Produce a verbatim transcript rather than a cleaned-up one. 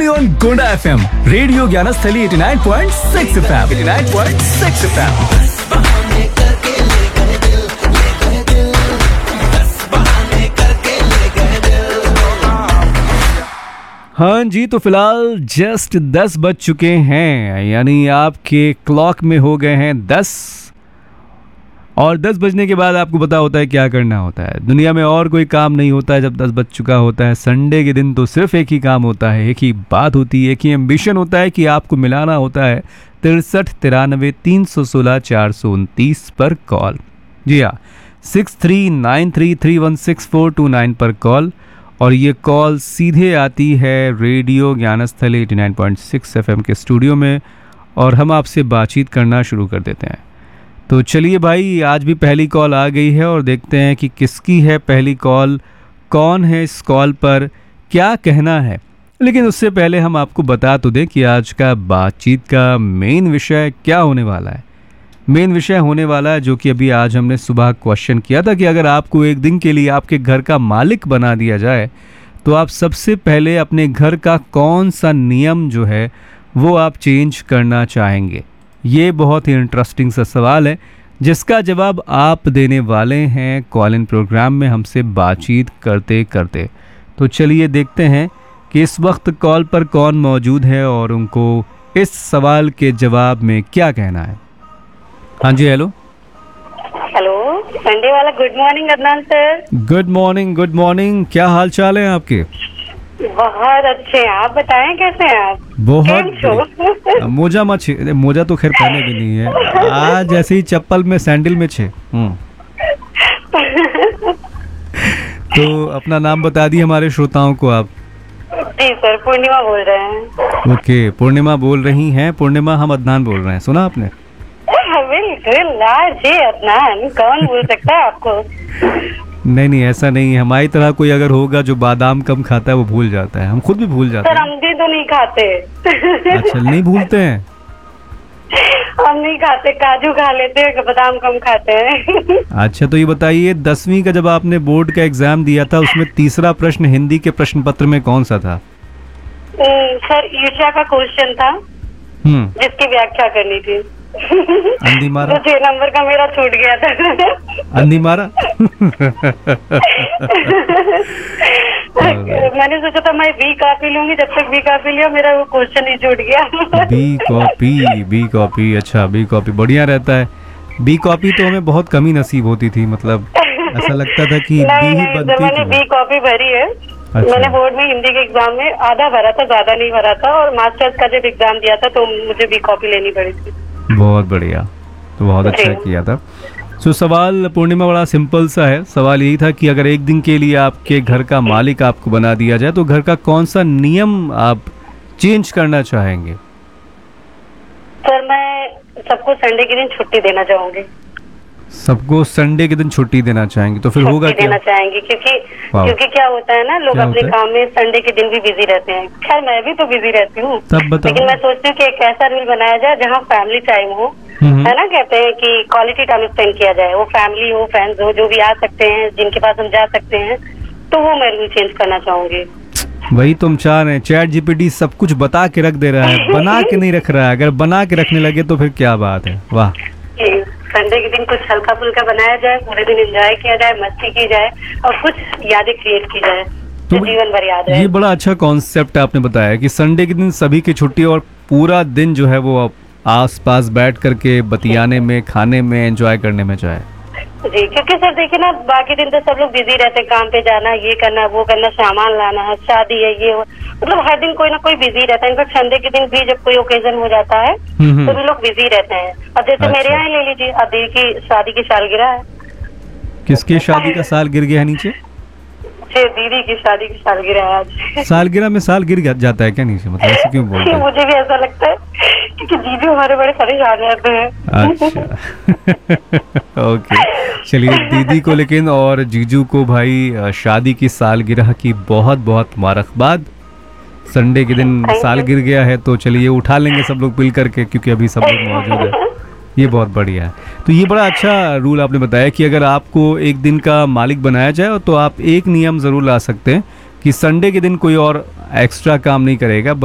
only on Goda F M. Radio Gyanasthali eighty-nine point six F M. eighty-nine point six F M. हाँ जी, तो फिलहाल just दस बज चुके हैं, यानी आपके क्लॉक में हो गए हैं दस। और दस बजने के बाद आपको पता होता है क्या करना होता है। दुनिया में और कोई काम नहीं होता है जब दस बज चुका होता है। संडे के दिन तो सिर्फ एक ही काम होता है, एक ही बात होती है, एक ही एम्बिशन होता है कि आपको मिलाना होता है तिरसठ तिरानवे तीन सौ सोलह चार सौ उनतीस पर कॉल। जी हाँ, six three nine three three one six four to nine पर कॉल। और ये कॉल सीधे आती है radio Gyansthali eighty nine point six FM के स्टूडियो में और हम आपसे बातचीत करना शुरू कर देते हैं। तो चलिए भाई, आज भी पहली कॉल आ गई है और देखते हैं कि किसकी है पहली कॉल, कौन है इस कॉल पर, क्या कहना है। लेकिन उससे पहले हम आपको बता तो दें कि आज का बातचीत का मेन विषय क्या होने वाला है। मेन विषय होने वाला है जो कि अभी आज हमने सुबह क्वेश्चन किया था कि अगर आपको एक दिन के लिए आपके घर का मालिक बना दिया जाए तो आप सबसे पहले अपने घर का कौन सा नियम जो है वो आप चेंज करना चाहेंगे। ये बहुत ही इंटरेस्टिंग सा सवाल है जिसका जवाब आप देने वाले हैं कॉल इन प्रोग्राम में हमसे बातचीत करते करते। तो चलिए देखते हैं कि इस वक्त कॉल पर कौन मौजूद है और उनको इस सवाल के जवाब में क्या कहना है। हाँ जी, हेलो हेलो, संडे वाला good morning Adnan sir. Good morning, good morning. क्या हाल चाल है आपके? बहुत अच्छे हैं, आप बताएं कैसे हैं आप? बहुत मोजा मत छे, मोजा तो खैर पहने भी नहीं है आज, ऐसे ही चप्पल में सैंडल में छे। तो अपना नाम बता दिए हमारे श्रोताओं को आप। जी सर, पूर्णिमा बोल रहे हैं। ओके, पूर्णिमा बोल रही हैं। पूर्णिमा, हम अदनान बोल रहे हैं, सुना आपने? बिल्कुल, जी अदनान, कौन बोल सकता है आपको? नहीं नहीं, ऐसा नहीं है। हमारी तरह कोई अगर होगा जो बादाम कम खाता है वो भूल जाता है, हम खुद भी भूल जाते हैं। सर हम भी तो नहीं खाते। अच्छा, नहीं भूलते हैं? हम नहीं खाते, काजू खा लेते हैं, बादाम कम खाते हैं। अच्छा, तो ये बताइए, दसवीं का जब आपने बोर्ड का एग्जाम दिया था उसमें तीसरा प्रश्न हिंदी के प्रश्न पत्र में कौन सा था? सर ईर्ष्या का क्वेश्चन था जिसकी व्याख्या करनी थी। अंधी मारा? तो छह नंबर का मेरा छूट गया था। अंधी मारा? मैंने सोचा था मैं बी कॉपी लूंगी, जब तक बी कॉपी लिया मेरा वो क्वेश्चन ही छूट गया। बी कॉपी, बी कॉपी, अच्छा बी कॉपी बढ़िया रहता है। बी कॉपी तो हमें बहुत कम ही नसीब होती थी, मतलब ऐसा लगता था कि बी ही बनती थी। मैंने बी कॉपी भरी है। अच्छा। मैंने बोर्ड में हिंदी के एग्जाम में आधा भरा था, ज्यादा नहीं भरा था, और मास्टर्स का जब एग्जाम दिया था तो मुझे बी कॉपी लेनी पड़ी थी। बहुत बढ़िया, तो बहुत अच्छा किया था। सो सवाल पूर्णिमा बड़ा सिंपल सा है। सवाल यही था कि अगर एक दिन के लिए आपके घर का मालिक आपको बना दिया जाए तो घर का कौन सा नियम आप चेंज करना चाहेंगे? सर मैं सबको संडे के दिन छुट्टी देना चाहूंगी। सबको संडे के दिन छुट्टी देना चाहेंगे, तो फिर होगा क्या? देना चाहेंगे क्योंकि क्योंकि क्या होता है ना, लोग अपने काम में संडे के दिन भी बिजी रहते हैं। खैर मैं भी तो बिजी रहती हूँ, लेकिन मैं सोचती हूँ कि एक ऐसा रूल बनाया जाए जहाँ फैमिली टाइम हो, है ना, कहते हैं कि क्वालिटी टाइम स्पेंड किया जाए। वो फैमिली हो, फ्रेंड्स हो, जो भी आ सकते हैं, जिनके पास हम जा सकते हैं, तो वो मैं रूल चेंज करना चाहूंगी। वही तुम चाह रहे हैं। चैट जीपीटी सब कुछ बता के रख दे रहा है, बना के नहीं रख रहा है। अगर बना के रखने लगे तो फिर क्या बात है। वाह, संडे के दिन कुछ हल्का फुल्का बनाया जाए, पूरे दिन एंजॉय किया जाए, मस्ती की जाए और कुछ यादें क्रिएट की जाए तो जीवन भर याद रहे। ये बड़ा अच्छा कॉन्सेप्ट आपने बताया कि संडे के दिन सभी की छुट्टी और पूरा दिन जो है वो आस पास बैठ करके बतियाने में, खाने में, एंजॉय करने में जाए। जी, क्योंकि सर देखिए ना, बाकी दिन तो सब लोग बिजी रहते हैं, काम पे जाना, ये करना, वो करना, सामान लाना है, शादी है, ये मतलब हर दिन कोई ना कोई बिजी रहता है। इनफैक्ट संडे के दिन भी जब कोई ओकेजन हो जाता है तो भी लोग बिजी रहते हैं। अब जैसे अच्छा। मेरे यहाँ ले लीजिए, अब दीदी की शादी की सालगिरह है। किसकी शादी का साल गिर गया है नीचे? दीदी की शादी की सालगिरह है आज। सालगिरह में साल गिर जाता है क्या नीचे? मतलब ऐसे क्यों बोलते हैं? मुझे भी ऐसा लगता है क्योंकि जीजू हमारे बड़े परेशान रहते हैं। अच्छा ओके, चलिए दीदी को लेकिन और जीजू को भाई शादी की सालगिरह की बहुत बहुत मुबारकबाद। संडे के दिन साल गिर गया है तो चलिए उठा लेंगे सब लोग मिल करके, क्योंकि अभी सब लोग मौजूद है। ये बहुत बढ़िया है। तो ये बड़ा अच्छा रूल आपने बताया कि अगर आपको एक दिन का मालिक बनाया जाए तो आप एक नियम ज़रूर ला सकते हैं कि संडे के दिन कोई और एक्स्ट्रा काम नहीं करेगा।